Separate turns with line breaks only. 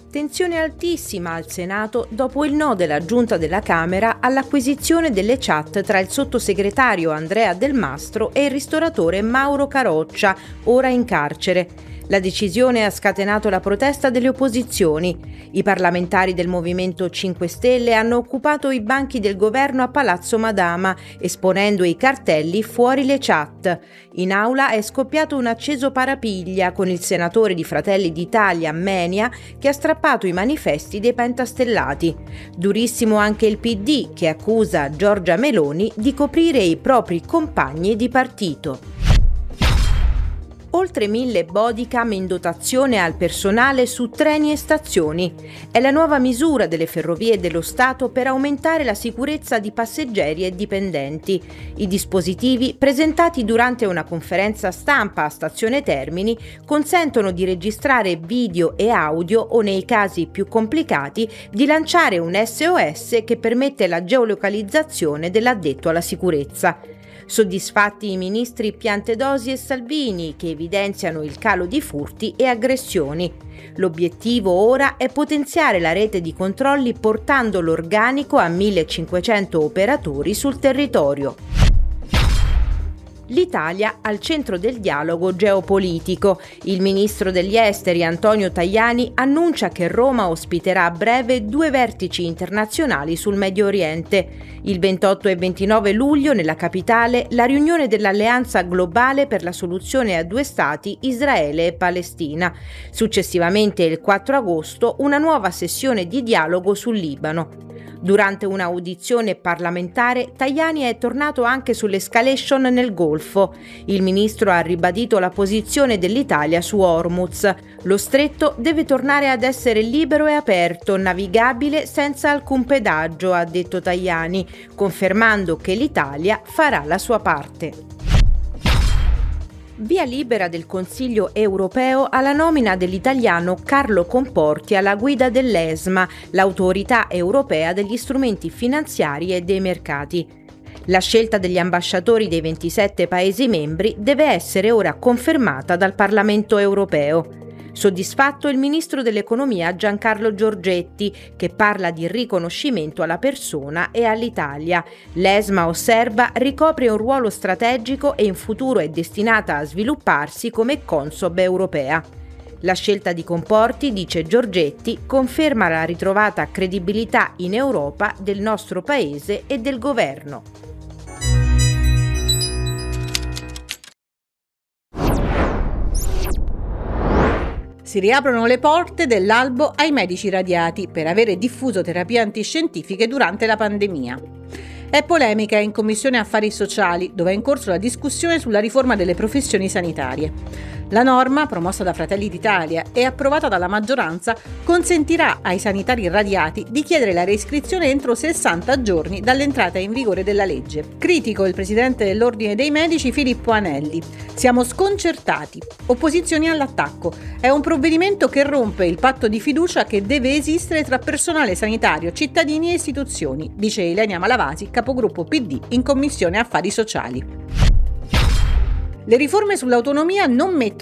Tensione altissima al Senato dopo il no della Giunta della Camera all'acquisizione delle chat tra il sottosegretario Andrea Del Mastro e il ristoratore Mauro Caroccia, ora in carcere. La decisione ha scatenato la protesta delle opposizioni. I parlamentari del Movimento 5 Stelle hanno occupato i banchi del governo a Palazzo Madama, esponendo i cartelli fuori le chat. In aula è scoppiato un acceso parapiglia con il senatore di Fratelli d'Italia, Menia, che ha strappato i manifesti dei pentastellati. Durissimo anche il PD, che accusa Giorgia Meloni di coprire i propri compagni di partito. Oltre 1000 bodycam in dotazione al personale su treni e stazioni. È la nuova misura delle Ferrovie dello Stato per aumentare la sicurezza di passeggeri e dipendenti. I dispositivi, presentati durante una conferenza stampa a Stazione Termini, consentono di registrare video e audio o, nei casi più complicati, di lanciare un SOS che permette la geolocalizzazione dell'addetto alla sicurezza. Soddisfatti i ministri Piantedosi e Salvini, che evidenziano il calo di furti e aggressioni. L'obiettivo ora è potenziare la rete di controlli portando l'organico a 1500 operatori sul territorio. L'Italia al centro del dialogo geopolitico. Il ministro degli esteri Antonio Tajani annuncia che Roma ospiterà a breve 2 vertici internazionali sul Medio Oriente. Il 28 e 29 luglio nella capitale la riunione dell'Alleanza Globale per la soluzione a 2 stati, Israele e Palestina. Successivamente il 4 agosto una nuova sessione di dialogo sul Libano. Durante un'audizione parlamentare, Tajani è tornato anche sull'escalation nel Golfo. Il ministro ha ribadito la posizione dell'Italia su Hormuz. Lo stretto deve tornare ad essere libero e aperto, navigabile senza alcun pedaggio, ha detto Tajani, confermando che l'Italia farà la sua parte. Via libera del Consiglio europeo alla nomina dell'italiano Carlo Comporti alla guida dell'ESMA, l'autorità europea degli strumenti finanziari e dei mercati. La scelta degli ambasciatori dei 27 Paesi membri deve essere ora confermata dal Parlamento europeo. Soddisfatto il ministro dell'economia Giancarlo Giorgetti, che parla di riconoscimento alla persona e all'Italia. L'ESMA, osserva, ricopre un ruolo strategico e in futuro è destinata a svilupparsi come Consob europea. La scelta di Comporti, dice Giorgetti, conferma la ritrovata credibilità in Europa del nostro paese e del governo.
Si riaprono le porte dell'albo ai medici radiati per avere diffuso terapie antiscientifiche durante la pandemia. È polemica in Commissione Affari Sociali, dove è in corso la discussione sulla riforma delle professioni sanitarie. La norma, promossa da Fratelli d'Italia e approvata dalla maggioranza, consentirà ai sanitari radiati di chiedere la reiscrizione entro 60 giorni dall'entrata in vigore della legge. Critico il presidente dell'Ordine dei Medici Filippo Anelli. Siamo sconcertati. Opposizioni all'attacco. È un provvedimento che rompe il patto di fiducia che deve esistere tra personale sanitario, cittadini e istituzioni, dice Ilenia Malavasi, capogruppo PD in Commissione Affari Sociali. Le riforme sull'autonomia non mettono